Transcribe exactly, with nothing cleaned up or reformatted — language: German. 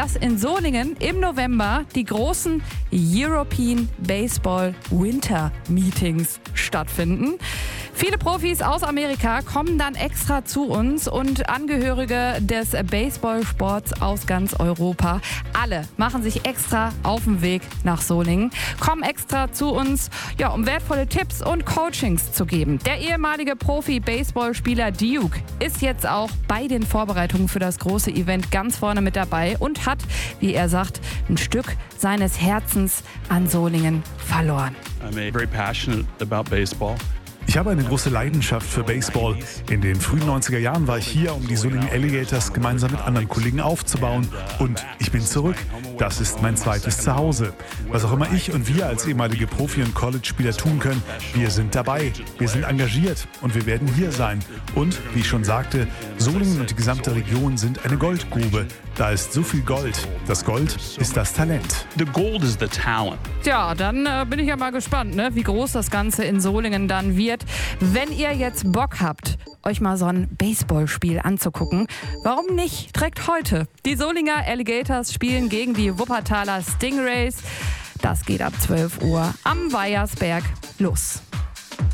dass in Solingen im November die großen European Baseball Winter Meetings stattfinden. Viele Profis aus Amerika kommen dann extra zu uns und Angehörige des Baseballsports aus ganz Europa. Alle machen sich extra auf den Weg nach Solingen, kommen extra zu uns, ja, um wertvolle Tipps und Coachings zu geben. Der ehemalige Profi-Baseballspieler Duke ist jetzt auch bei den Vorbereitungen für das große Event ganz vorne mit dabei und hat, wie er sagt, ein Stück seines Herzens an Solingen verloren. I'm very passionate about baseball. Ich habe eine große Leidenschaft für Baseball. In den frühen neunziger Jahren war ich hier, um die Solingen Alligators gemeinsam mit anderen Kollegen aufzubauen. Und ich bin zurück. Das ist mein zweites Zuhause. Was auch immer ich und wir als ehemalige Profi- und College-Spieler tun können, wir sind dabei. Wir sind engagiert und wir werden hier sein. Und, wie ich schon sagte, Solingen und die gesamte Region sind eine Goldgrube. Da ist so viel Gold. Das Gold ist das Talent. The gold is the talent. Tja, dann äh, bin ich ja mal gespannt, ne, wie groß das Ganze in Solingen dann wird. Wenn ihr jetzt Bock habt, euch mal so ein Baseballspiel anzugucken, warum nicht direkt heute? Die Solinger Alligators spielen gegen die Wuppertaler Stingrays. Das geht ab zwölf Uhr am Weiersberg los.